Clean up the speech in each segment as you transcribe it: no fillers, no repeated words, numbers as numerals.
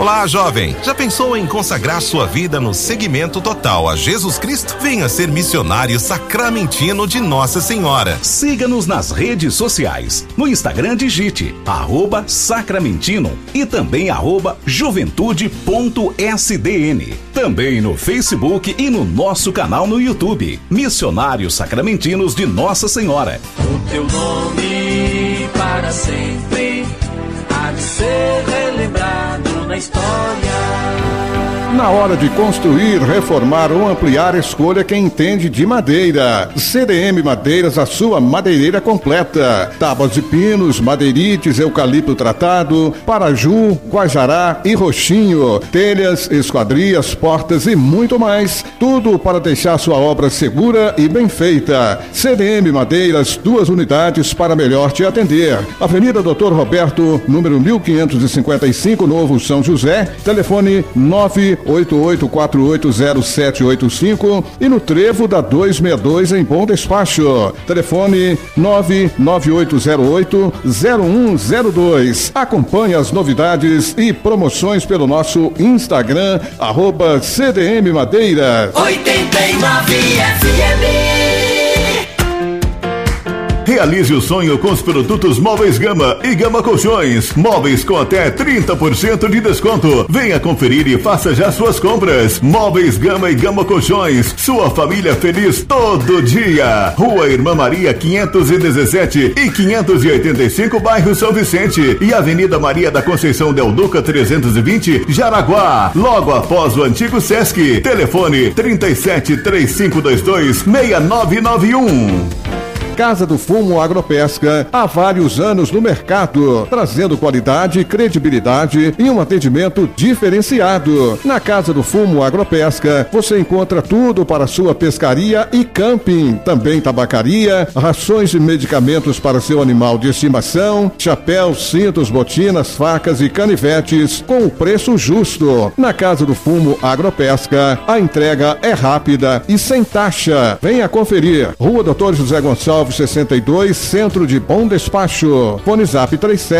Olá, jovem! Já pensou em consagrar sua vida no seguimento total a Jesus Cristo? Venha ser missionário sacramentino de Nossa Senhora. Siga-nos nas redes sociais. No Instagram digite @sacramentino e também @juventude.sdn. Também no Facebook e no nosso canal no YouTube. Missionários Sacramentinos de Nossa Senhora. O teu nome para sempre há de ser relembrado na história. Na hora de construir, reformar ou ampliar, escolha quem entende de madeira. CDM Madeiras, a sua madeireira completa. Tábuas de pinos, madeirites, eucalipto tratado, paraju, guajará e roxinho. Telhas, esquadrias, portas e muito mais. Tudo para deixar sua obra segura e bem feita. CDM Madeiras, 2 unidades para melhor te atender. Avenida Dr. Roberto, número 1555, Novo São José. Telefone 988480785 e no Trevo da 262 em Bom Despacho. Telefone 998080102. Acompanhe as novidades e promoções pelo nosso Instagram, @CDM Madeira. 89 FM. Realize o sonho com os produtos Móveis Gama e Gama Colchões. Móveis com até 30% de desconto. Venha conferir e faça já suas compras. Móveis Gama e Gama Colchões. Sua família feliz todo dia. Rua Irmã Maria 517 e 585, bairro São Vicente. E Avenida Maria da Conceição Del Duca 320, Jaraguá. Logo após o antigo Sesc. Telefone 3735226991. Casa do Fumo Agropesca, há vários anos no mercado, trazendo qualidade, credibilidade e um atendimento diferenciado. Na Casa do Fumo Agropesca, você encontra tudo para sua pescaria e camping, também tabacaria, rações e medicamentos para seu animal de estimação, chapéus, cintos, botinas, facas e canivetes, com o preço justo. Na Casa do Fumo Agropesca, a entrega é rápida e sem taxa. Venha conferir. Rua Dr. José Gonçalves 62, Centro de Bom Despacho. Fone Zap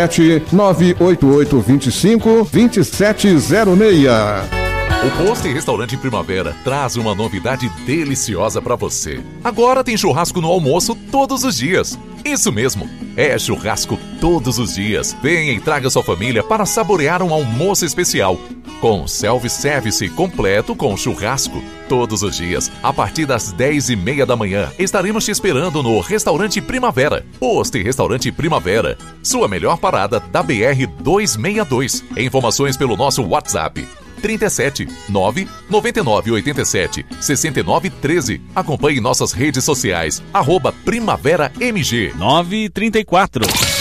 37-98825-2706. O Posto e Restaurante Primavera traz uma novidade deliciosa para você. Agora tem churrasco no almoço todos os dias. Isso mesmo, é churrasco todos os dias. Venha e traga sua família para saborear um almoço especial. Com self-service completo com churrasco. Todos os dias, a partir das 10h30 da manhã, estaremos te esperando no Restaurante Primavera. Posto e Restaurante Primavera. Sua melhor parada da BR 262. Informações pelo nosso WhatsApp. 37 999 87 69 13. Acompanhe nossas redes sociais @PrimaveraMG 934.